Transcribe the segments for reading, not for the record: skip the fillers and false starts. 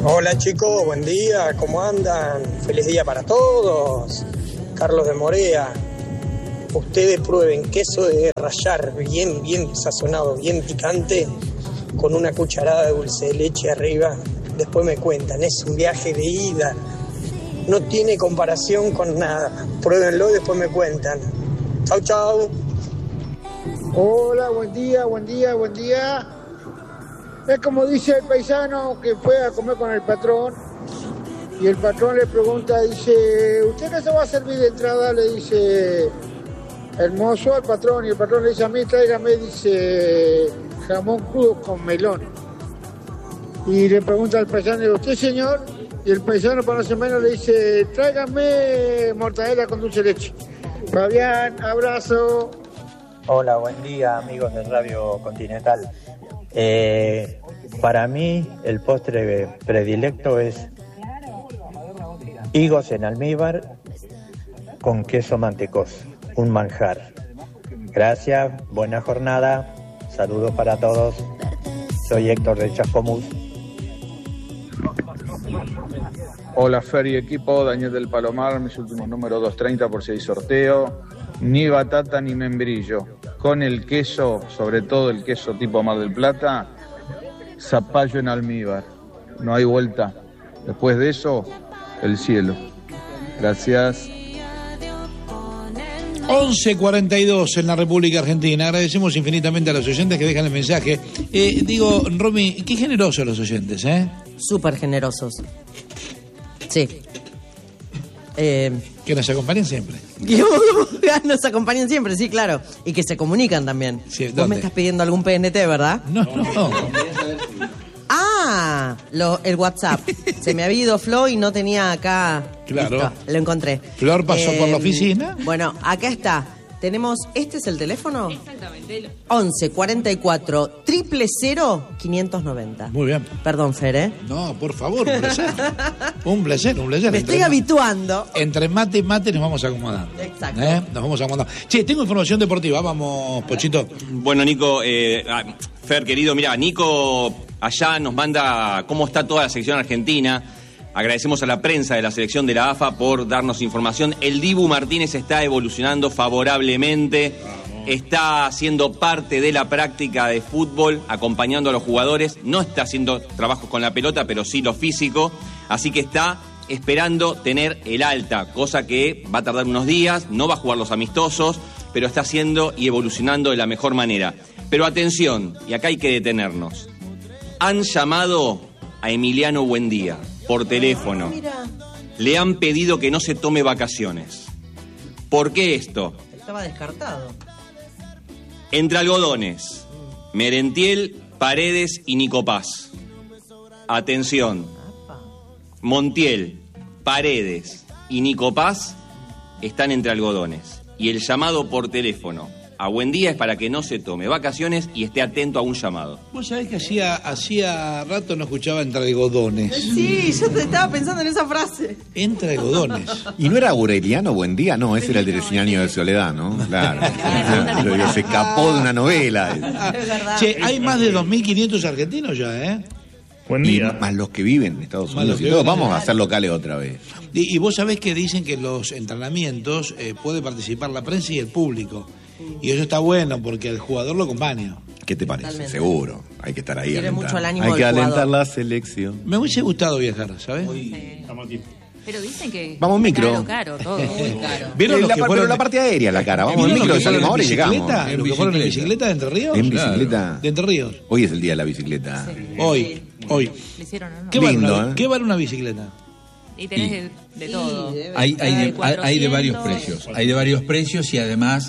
Hola chicos, buen día, ¿cómo andan? Feliz día para todos. Carlos de Morea. Ustedes prueben queso de rallar bien sazonado, bien picante, con una cucharada de dulce de leche arriba. Después me cuentan, es un viaje de ida. No tiene comparación con nada. Pruébenlo y después me cuentan. Chau, chau. Hola, buen día. Es como dice el paisano que fue a comer con el patrón y el patrón le pregunta, dice, ¿usted qué se va a servir de entrada? Le dice el mozo al patrón y el patrón le dice a mí, tráigame, dice, jamón crudo con melón. Y le pregunta al paisano, ¿usted señor? Y el paisano para no ser menos le dice, tráigame mortadela con dulce de leche. Fabián, abrazo. Hola, buen día amigos de Radio Continental. Para mí el postre predilecto es higos en almíbar con queso mantecoso, un manjar. Gracias, buena jornada, saludos para todos. Soy Héctor de Chascomús. Hola Fer y equipo, Daniel del Palomar, mis últimos números 230 por si hay sorteo. Ni batata ni membrillo. Con el queso, sobre todo el queso tipo Mar del Plata, zapallo en almíbar. No hay vuelta. Después de eso, el cielo. Gracias. 11:42 en la República Argentina. Agradecemos infinitamente a los oyentes que dejan el mensaje. Romy, qué generosos los oyentes, ¿eh? Súper generosos. Sí. Que nos acompañen siempre. Nos acompañan siempre, sí, claro. Y que se comunican también. Sí, vos me estás pidiendo algún PNT, ¿verdad? No. El WhatsApp. Se me había ido Flo y no tenía acá. Claro. Listo, lo encontré. Flor pasó por la oficina. Bueno, acá está. Tenemos, ¿este es el teléfono? Exactamente. 11 44 000 590. Muy bien. Perdón, Fer, ¿eh? No, por favor, un placer. Me estoy habituando. Entre mate y mate nos vamos acomodando. Exacto. Nos vamos acomodando. Che, tengo información deportiva. Vamos, Pochito. Bueno, Nico, Fer, querido, mira, Nico allá nos manda cómo está toda la selección argentina. Agradecemos a la prensa de la selección de la AFA por darnos información. El Dibu Martínez está evolucionando favorablemente, está haciendo parte de la práctica de fútbol, acompañando a los jugadores. No está haciendo trabajos con la pelota, pero sí lo físico. Así que está esperando tener el alta, cosa que va a tardar unos días, no va a jugar los amistosos, pero está haciendo y evolucionando de la mejor manera. Pero atención, y acá hay que detenernos. Han llamado a Emiliano Buendía por teléfono. Le han pedido que no se tome vacaciones. ¿Por qué esto? Estaba descartado. Entre algodones, Merentiel, Paredes y Nico Paz. Atención. Montiel, Paredes y Nico Paz están entre algodones. Y el llamado por teléfono a Buendía es para que no se tome vacaciones y esté atento a un llamado. Vos sabés que hacía rato no escuchaba entre algodones. Sí, yo estaba pensando en esa frase. Entre algodones. ¿Y no era Aureliano Buendía? No, ese era el de 100 años de soledad, ¿no? Claro. Se escapó de una novela. Es verdad. Che, hay más de 2.500 argentinos ya, ¿eh? Buen día. Y más los que viven en Estados Unidos y todo. Vamos a hacer locales otra vez. Y vos sabés que dicen que los entrenamientos puede participar la prensa y el público. Y eso está bueno porque el jugador lo acompaña. ¿Qué te parece? Totalmente. Seguro. Hay que estar ahí. Quiere mucho el ánimo hay del que alentar jugador. la selección. Me hubiese gustado viajar, ¿sabes? Estamos aquí. Pero dicen que... Vamos en micro. Caro, todo. Muy caro. ¿Vieron los que fueron pero la parte aérea, la cara. Vamos en ¿Vieron micro, los que fueron salimos ahora y en llegamos. bicicleta? ¿Los que fueron en bicicleta de Entre Ríos? En bicicleta. De Entre Ríos. Hoy es el día de la bicicleta. Sí. Hoy. Le hicieron, ¿no? ¿Qué Lindo, vale una bicicleta? Y tenés de todo. Hay de 400. varios precios. Hay de varios precios y además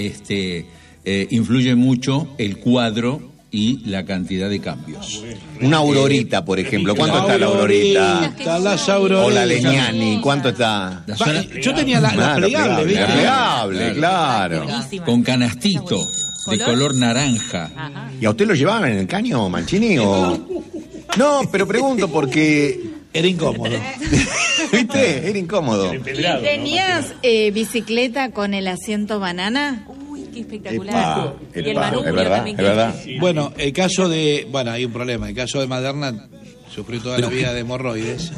influye mucho el cuadro y la cantidad de cambios. Una Aurorita, por ejemplo. ¿Cuánto está la Aurorita? Las Auroritas. O la Leñani, ¿cuánto está? Yo tenía la plegable, ¿viste? La plegable, claro. Buenísima. Con canastito de color naranja. Ajá. ¿Y a usted lo llevaban en el caño, Mancini? O... No, pero pregunto porque... Era incómodo. ¿Viste? Era incómodo. ¿Tenías bicicleta con el asiento banana? Uy, qué espectacular. Epa, Y el manubrio es verdad, también. es verdad. Bueno, hay un problema. El caso de Maderna Sufrí toda la vida de hemorroides.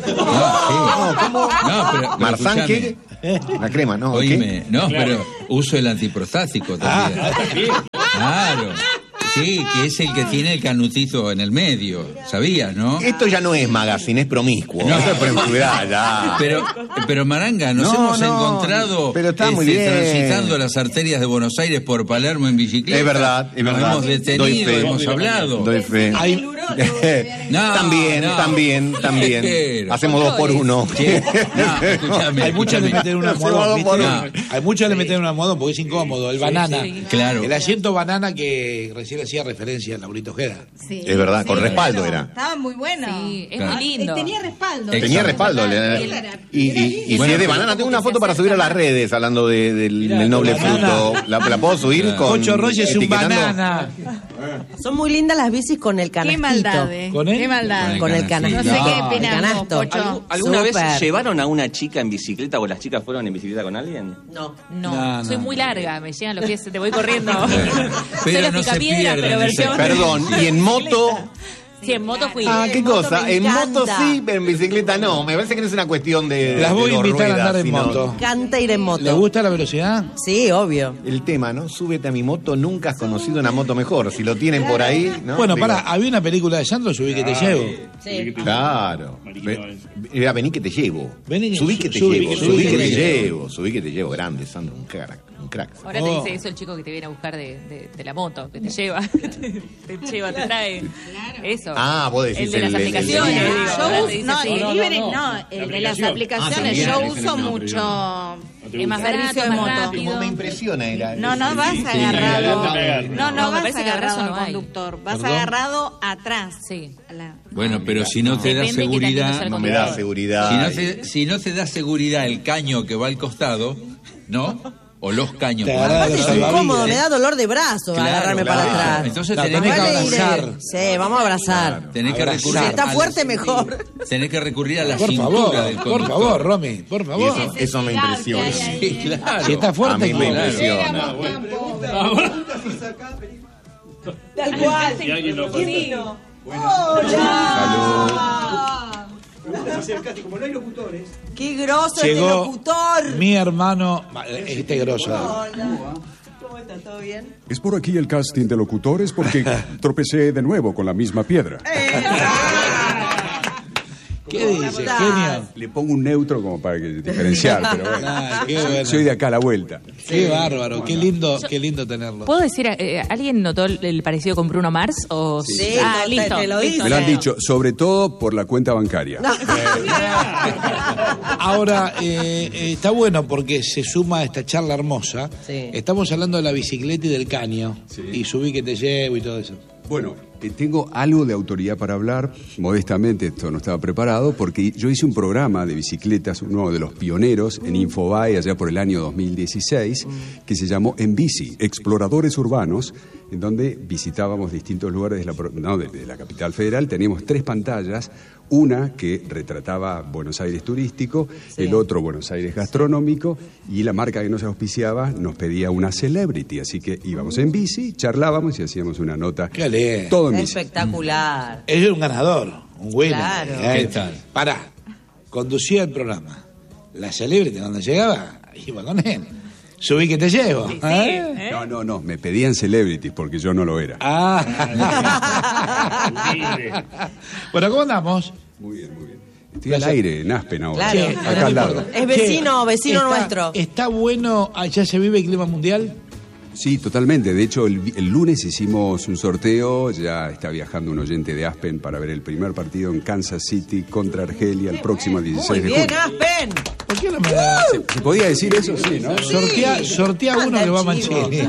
¿Marzán qué? La crema, ¿no? Oíme, ¿qué? no, Claro. pero uso el antiprostático también. Claro. Sí, que es el que tiene el canutito en el medio. ¿Sabías, no? Esto ya no es magazine, es promiscuo. No. Eso es promiscuidad, ya. Pero Maranga, nos hemos encontrado pero está muy bien. transitando las arterias de Buenos Aires por Palermo en bicicleta. Es verdad, es Nos verdad. hemos detenido, Doy fe. hemos hablado. Doy fe. También. Hacemos 2 por 1. Hay muchos le meten un almohadón, ¿viste? Hay muchos le meten un almohadón porque es incómodo. El banana. Claro. El asiento banana que recién hacía referencia a Laurito Ojeda. Sí. Es verdad, con respaldo Bueno, era. Estaba muy bueno. Sí, es Claro. muy lindo. Tenía respaldo. Tenía respaldo. Y si es de banana, tengo una foto para subir a las redes hablando del noble fruto. ¿La puedo subir con Pocho Roy es un etiquetando? banana. Son muy lindas las bicis con el canastito. Qué maldad, ¿Con él? Qué maldad. Con el canastito. No sé qué El opinas vos, canasto. Pocho. ¿Alguna Súper. vez llevaron a una chica en bicicleta o las chicas fueron en bicicleta con alguien? No. No, soy muy larga, me llegan los pies, te voy corriendo. Pero Soy la no se picapiedra, pierdan pero ese- versión. Perdón, y en moto. Sí, en moto fui. Ah, qué En moto cosa. me En moto encanta. sí, pero en bicicleta no. Me parece que no es una cuestión de. Las voy de a dos invitar a andar ruedas, en sino moto. Canta ir en moto. ¿Le gusta la velocidad? Sí, obvio. El tema, ¿no? Súbete a mi moto, nunca has conocido una moto mejor. Si lo tienen por ahí, ¿no? Bueno, Digo, pará, había una película de Sandro, Subí que te llevo. Sí. Claro. Era vení que te llevo. Vení que- Subí que te subí llevo. que Subí te que te llevo. llevo. Subí que te llevo. Grande, Sandro, un crack. Un crack. Ahora te dice eso el chico que te viene a buscar de la moto, que te lleva, te lleva, te trae. Eso. Ah, vos decís el de las el- aplicaciones. el- digo, ahora te dice No, así. el delivery no, el de las aplicaciones. Yo uso mucho Es más servicio barato, de más moto. rápido. Me impresiona el. No vas agarrado. No No, me vas parece que agarrado atrás al no hay. conductor. Vas ¿Perdón? agarrado atrás. Sí. Bueno, pero si no te da Depende qué tan lindo seguridad, sea el No me da seguridad. si no te da seguridad el caño que va al costado, ¿no? O los caños. Te por agarra atrás. de Es los incómodo, salvavidas. me da dolor de brazo Claro, agarrarme para claro. atrás. Entonces La tenés tenés que que abrazar. Sí, vamos a abrazar. Tenés que Abrazar. recurrir Si está a la- fuerte, mejor. Tenés que recurrir a la Por cintura favor, del por conductor. favor, Romy, por Y favor. eso me impresiona. Sí, claro. Si está A fuerte, mí me claro. impresiona. Tal cual. Qué groso este Llegó locutor. mi hermano, este grosso. ¿Cómo está? ¿Todo bien? Es por aquí el casting de locutores porque tropecé de nuevo con la misma piedra. ¿Qué dice, genio? Le pongo un neutro como para que diferenciar, pero bueno. Ay, qué bueno. Soy de acá a la vuelta. Qué bárbaro, qué lindo tenerlo. ¿Puedo decir, alguien notó el parecido con Bruno Mars? O... Sí, Ah, te listo. lo listo. Me lo han dicho, sobre todo por la cuenta bancaria. Ahora, está bueno porque se suma a esta charla hermosa. Sí. Estamos hablando de la bicicleta y del caño. Y subí que te llevo y todo eso. Bueno, tengo algo de autoridad para hablar. Modestamente, esto no estaba preparado, porque yo hice un programa de bicicletas, uno de los pioneros en Infobae, allá por el año 2016, que se llamó En Bici, Exploradores Urbanos, en donde visitábamos distintos lugares de la capital federal. Teníamos 3 pantallas, una que retrataba Buenos Aires turístico, el otro Buenos Aires gastronómico, y la marca que nos auspiciaba nos pedía una celebrity, así que íbamos en bici, charlábamos y hacíamos una nota. Qué lindo. Todo en bici. Espectacular. Es un ganador, un winner. Claro. ¿Qué tal? Pará, conducía el programa. La celebrity, cuando llegaba, iba con él. Subí que te llevo. ¿eh? No, me pedían celebrities porque yo no lo era. Ah. Bueno, ¿cómo andamos? Muy bien. Estoy al aire, en Aspen ahora. Claro. Acá al lado. Es vecino Está- nuestro. ¿Está bueno, ya se vive el clima mundial? Sí, totalmente. De hecho, el lunes hicimos un sorteo. Ya está viajando un oyente de Aspen para ver el primer partido en Kansas City contra Argelia el próximo 16 Muy de bien, junio. Aspen. ¿Por qué no me da? ¿Se podía decir eso? Sí, ¿no? Sortea uno que va a Manchini.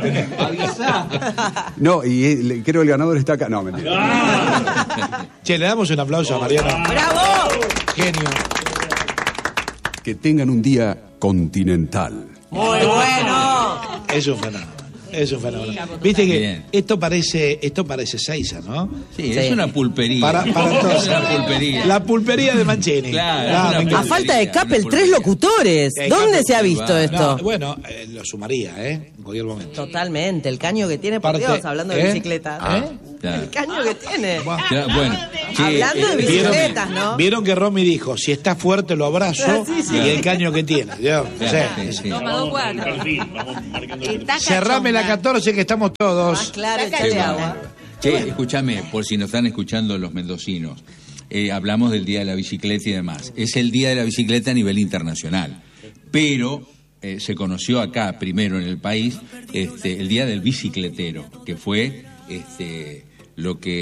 No, y creo el ganador está acá. No, mentira. Che, le damos un aplauso a Mariano. ¡Bravo! Genio. Que tengan un día continental. Muy bueno. Es un fenómeno. Es un fenómeno. Viste que Bien. esto parece Seiza, ¿no? Sí, es una pulpería. Para todos. Es una pulpería. La pulpería de Manchini. Claro, Ah, es una me encanta. A falta de escape, el 3 locutores. ¿Dónde se ha visto esto? No, bueno, lo sumaría, en cualquier momento. Totalmente, el caño que tiene, por Parte- Dios, hablando de ¿eh? bicicleta. ¿Eh? El caño que tiene. Bueno, Hablando de bicicletas, ¿no? Vieron que Romy dijo, si está fuerte lo abrazo, Sí. y el caño que tiene. Sí. Toma 2 cuadros. Cerrame la 14 que estamos todos. Más claro, Qué echale bueno. agua. Che, escúchame, por si nos están escuchando los mendocinos, hablamos del Día de la Bicicleta y demás. Es el Día de la Bicicleta a nivel internacional, pero se conoció acá primero en el país el Día del Bicicletero, que fue lo que